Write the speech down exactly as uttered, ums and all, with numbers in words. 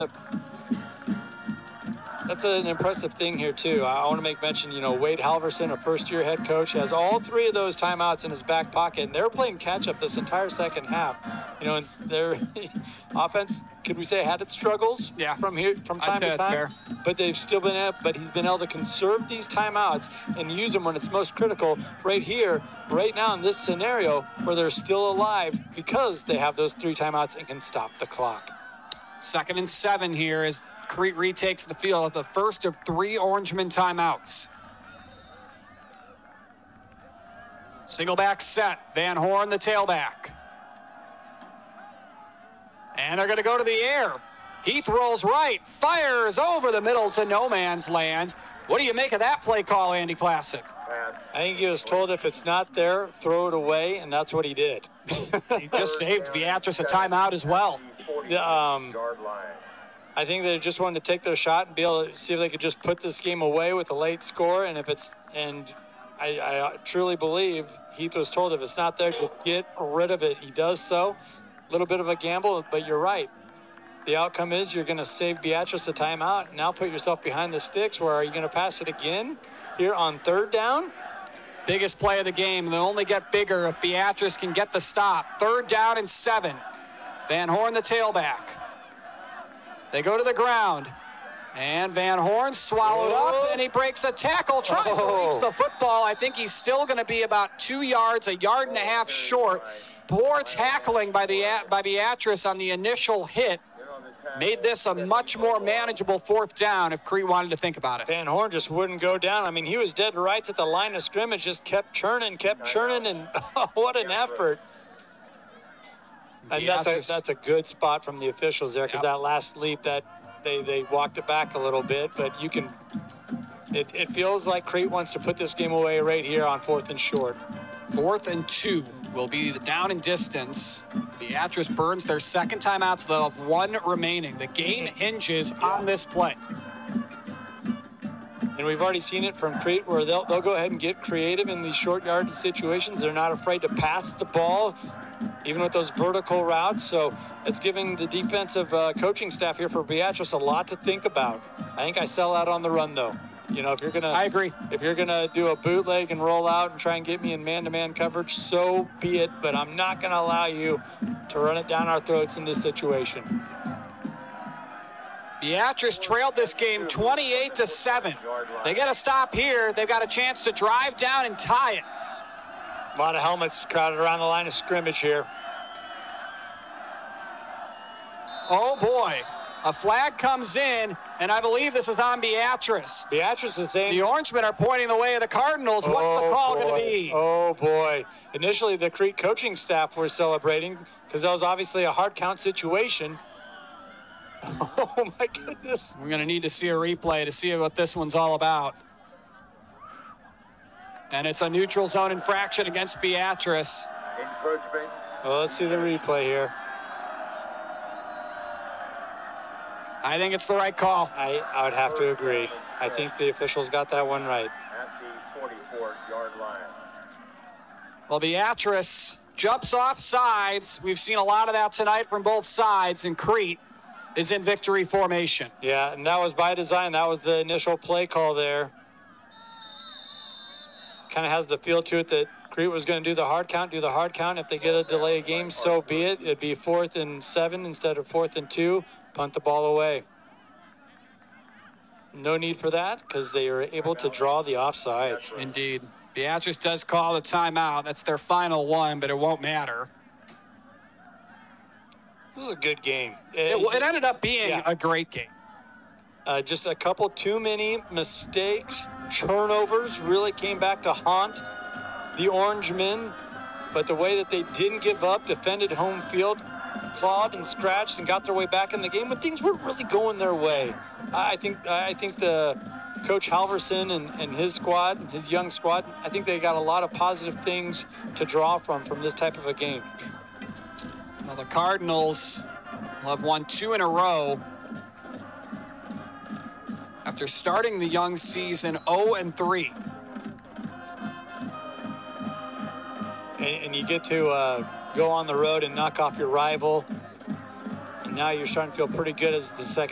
That's an impressive thing here, too. I want to make mention, you know, Wade Halverson, a first-year head coach, has all three of those timeouts in his back pocket, and they're playing catch-up this entire second half. You know, and their offense, could we say, had its struggles yeah. from here from time to time, fair. but they've still been able, but he's been able to conserve these timeouts and use them when it's most critical. Right here, right now in this scenario, where they're still alive because they have those three timeouts and can stop the clock. Second and seven here as Crete retakes the field at the first of three Orangemen timeouts. Single back set. Van Horn, the tailback. And they're going to go to the air. Heath rolls right, fires over the middle to no man's land. What do you make of that play call, Andy Classic? I think he was told if it's not there, throw it away, and that's what he did. He just saved Beatrice a timeout as well. Um, I think they just wanted to take their shot and be able to see if they could just put this game away with a late score. And if it's, and I, I truly believe Heath was told if it's not there, just get rid of it. He does so. A little bit of a gamble, but you're right. The outcome is you're going to save Beatrice a timeout. Now put yourself behind the sticks. Where are you going to pass it again here on third down? Biggest play of the game. They'll only get bigger if Beatrice can get the stop. Third down and seven. Van Horn, the tailback. They go to the ground. And Van Horn swallowed Whoa. up, and he breaks a tackle. Tries oh. to reach the football. I think he's still going to be about two yards, a yard and a half short. Poor tackling by the by Beatrice on the initial hit made this a much more manageable fourth down if Crete wanted to think about it. Van Horn just wouldn't go down. I mean, he was dead to rights at the line of scrimmage, just kept churning, kept churning, and oh, what an effort. And that's a, that's a good spot from the officials there, because Yep. that last leap, that they, they walked it back a little bit, but you can, it, it feels like Crete wants to put this game away right here on fourth and short. Fourth and two will be the down and distance. Beatrice burns their second timeout, so they'll have one remaining. The game hinges on this play. And we've already seen it from Crete, where they'll, they'll go ahead and get creative in these short yardage situations. They're not afraid to pass the ball, even with those vertical routes. So it's giving the defensive uh, coaching staff here for Beatrice a lot to think about. I think I sell out on the run, though. You know, if you're gonna, I agree. If you're gonna do a bootleg and roll out and try and get me in man-to-man coverage, so be it. But I'm not gonna allow you to run it down our throats in this situation. Beatrice trailed this game twenty-eight to seven. They get a stop here. They've got a chance to drive down and tie it. A lot of helmets crowded around the line of scrimmage here. Oh boy, a flag comes in, and I believe this is on Beatrice. Beatrice is saying the Orangemen are pointing the way of the Cardinals. What's oh, the call boy. going to be? Oh boy. Initially, the Crete coaching staff were celebrating because that was obviously a hard count situation. Oh my goodness. We're going to need to see a replay to see what this one's all about. And it's a neutral zone infraction against Beatrice. Encroachment. Well, let's see the replay here. I think it's the right call. I, I would have to agree. I think the officials got that one right. At the forty-four-yard line. Well, Beatrice jumps off sides. We've seen a lot of that tonight from both sides, and Crete is in victory formation. Yeah, and that was by design. That was the initial play call there. Kind of has the feel to it that Crete was going to do the hard count, do the hard count. If they get a delay of game, so be it. It'd be fourth and seven instead of fourth and two. Punt the ball away. No need for that because they were able to draw the offsides. Indeed. Beatrice does call the timeout. That's their final one, but it won't matter. This is a good game. It, it ended up being yeah. a great game. Uh, just a couple too many mistakes. Turnovers really came back to haunt the Orangemen. But the way that they didn't give up, defended home field, clawed and scratched and got their way back in the game when things weren't really going their way. I think I think the Coach Halverson and, and his squad, his young squad, I think they got a lot of positive things to draw from from this type of a game. Well, the Cardinals have won two in a row after starting the young season oh and three. And, and you get to uh, go on the road and knock off your rival. And now you're starting to feel pretty good as the second